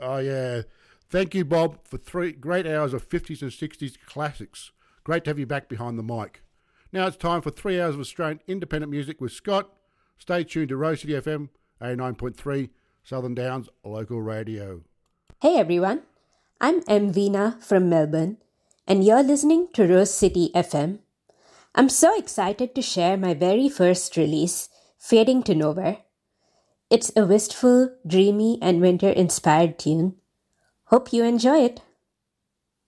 Oh, yeah. Thank you, Bob, for 3 great hours of 50s and 60s classics. Great to have you back behind the mic. Now it's time for 3 hours of Australian independent music with Scott. Stay tuned to Rose City FM, 89.3, Southern Downs Local Radio. Hey everyone, I'm Mvina from Melbourne, and you're listening to Rose City FM. I'm so excited to share my very first release, Fading to Nowhere. It's a wistful, dreamy, and winter-inspired tune. Hope you enjoy it.